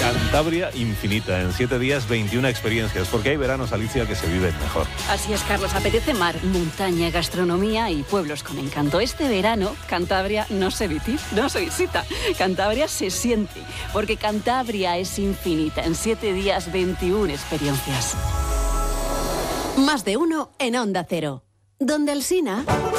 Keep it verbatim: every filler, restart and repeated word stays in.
Cantabria infinita, en siete días veintiuna experiencias, porque hay veranos, Alicia, que se viven mejor. Así es, Carlos, apetece mar, montaña, gastronomía y pueblos con encanto. Este verano, Cantabria no se visita, no se visita, Cantabria se siente, porque Cantabria es infinita, en siete días veintiuna experiencias. Más de uno en Onda Cero. Donde Alsina...